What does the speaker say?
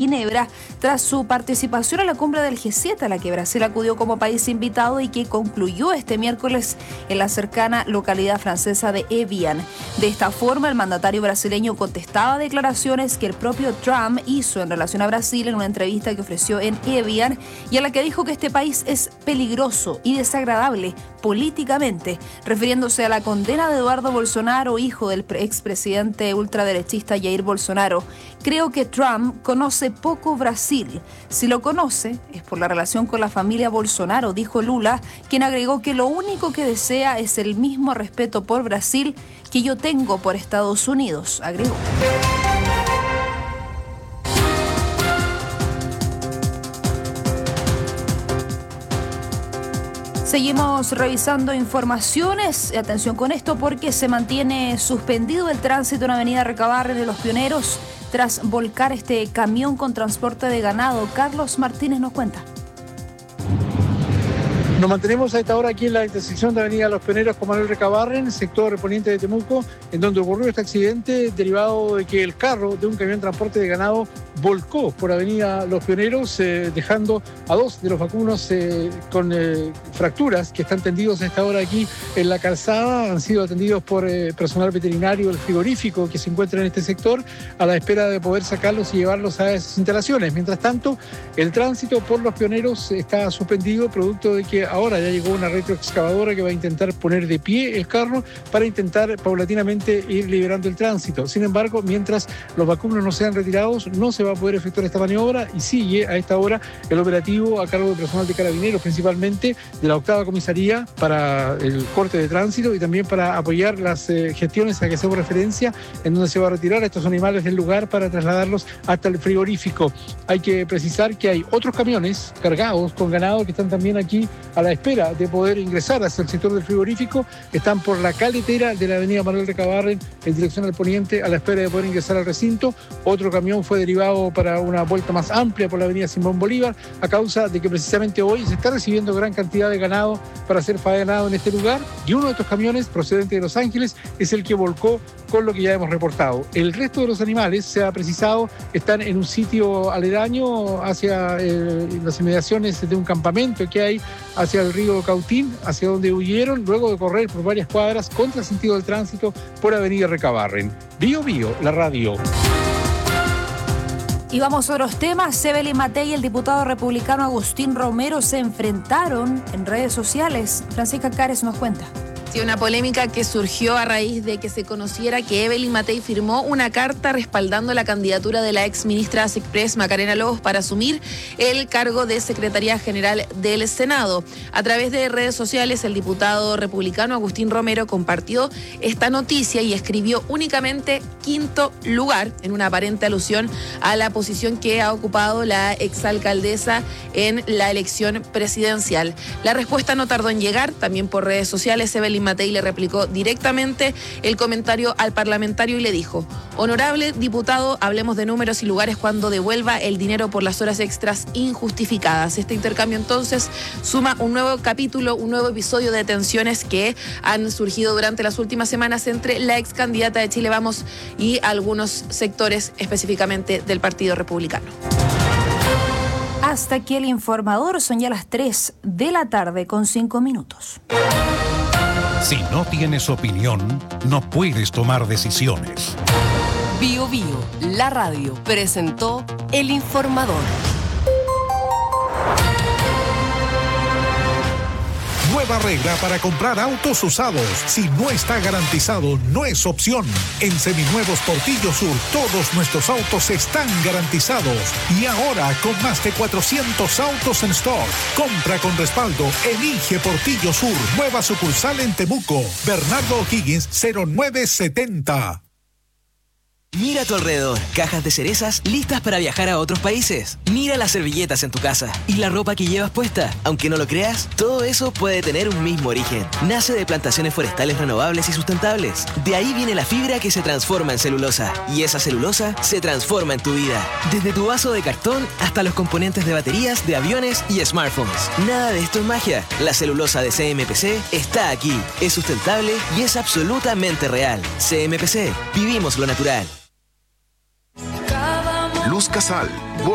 Ginebra tras su participación en la cumbre del G7, a la que Brasil acudió como país invitado y que concluyó este miércoles en la cercana localidad francesa de Evian. De esta forma, el mandatario brasileño contestaba declaraciones que el propio Trump hizo en relación a Brasil en una entrevista que ofreció en Evian y a la que dijo que este país es peligroso y desagradable políticamente, refiriéndose a la condena de Eduardo Bolsonaro, hijo del expresidente ultraderechista Jair Bolsonaro. Creo que Trump conoce poco Brasil. Si lo conoce, es por la relación con la familia Bolsonaro, dijo Lula, quien agregó que lo único que desea es el mismo respeto por Brasil que yo tengo por Estados Unidos, agregó. Seguimos revisando informaciones. Atención con esto porque se mantiene suspendido el tránsito en Avenida Recabarren de Los Pioneros tras volcar este camión con transporte de ganado. Carlos Martínez nos cuenta. Nos mantenemos a esta hora aquí en la intersección de Avenida Los Pioneros con Manuel Recabarren, sector poniente de Temuco, en donde ocurrió este accidente derivado de que el carro de un camión de transporte de ganado volcó por Avenida Los Pioneros, dejando a dos de los vacunos con fracturas que están tendidos a esta hora aquí en la calzada. Han sido atendidos por personal veterinario del frigorífico que se encuentra en este sector, a la espera de poder sacarlos y llevarlos a esas instalaciones. Mientras tanto, el tránsito por Los Pioneros está suspendido, producto de que ahora ya llegó una retroexcavadora que va a intentar poner de pie el carro para intentar paulatinamente ir liberando el tránsito. Sin embargo, mientras los vacunos no sean retirados, no se va a poder efectuar esta maniobra y sigue a esta hora el operativo a cargo del personal de Carabineros, principalmente de la 8ª comisaría, para el corte de tránsito y también para apoyar las gestiones a que hacemos referencia, en donde se va a retirar a estos animales del lugar para trasladarlos hasta el frigorífico. Hay que precisar que hay otros camiones cargados con ganado que están también aquí a la espera de poder ingresar hacia el sector del frigorífico. Están por la caletera de la avenida Manuel Recabarren en dirección al poniente, a la espera de poder ingresar al recinto. Otro camión fue derivado para una vuelta más amplia por la avenida Simón Bolívar, a causa de que precisamente hoy se está recibiendo gran cantidad de ganado para ser faenado en este lugar, y uno de estos camiones procedente de Los Ángeles es el que volcó, con lo que ya hemos reportado. El resto de los animales, se ha precisado, están en un sitio aledaño hacia las inmediaciones de un campamento que hay hacia el río Cautín, hacia donde huyeron luego de correr por varias cuadras contra el sentido del tránsito por avenida Recabarren. Bio Bio, la radio. Y vamos a otros temas. Evelyn Matei y el diputado republicano Agustín Romero se enfrentaron en redes sociales. Francisca Cares nos cuenta. Sí, una polémica que surgió a raíz de que se conociera que Evelyn Matei firmó una carta respaldando la candidatura de la ex ministra de Express, Macarena Lobos, para asumir el cargo de Secretaría General del Senado. A través de redes sociales, el diputado republicano Agustín Romero compartió esta noticia y escribió únicamente 5º lugar, en una aparente alusión a la posición que ha ocupado la exalcaldesa en la elección presidencial. La respuesta no tardó en llegar, también por redes sociales. Evelyn Matei le replicó directamente el comentario al parlamentario y le dijo: honorable diputado, hablemos de números y lugares cuando devuelva el dinero por las horas extras injustificadas. Este intercambio entonces suma un nuevo capítulo, un nuevo episodio de tensiones que han surgido durante las últimas semanas entre la ex candidata de Chile Vamos y algunos sectores específicamente del Partido Republicano. Hasta aquí el informador. Son ya las 3 de la tarde con 5 minutos. Si no tienes opinión, no puedes tomar decisiones. Bio Bio, la radio, presentó El Informador. Nueva regla para comprar autos usados. Si no está garantizado, no es opción. En Seminuevos Portillo Sur, todos nuestros autos están garantizados. Y ahora, con más de 400 autos en stock. Compra con respaldo. Elige Portillo Sur. Nueva sucursal en Temuco. Bernardo O'Higgins, 0970. Mira a tu alrededor, cajas de cerezas listas para viajar a otros países. Mira las servilletas en tu casa y la ropa que llevas puesta. Aunque no lo creas, todo eso puede tener un mismo origen. Nace de plantaciones forestales renovables y sustentables. De ahí viene la fibra que se transforma en celulosa. Y esa celulosa se transforma en tu vida. Desde tu vaso de cartón hasta los componentes de baterías, de aviones y smartphones. Nada de esto es magia. La celulosa de CMPC está aquí. Es sustentable y es absolutamente real. CMPC. Vivimos lo natural. Luz Casal.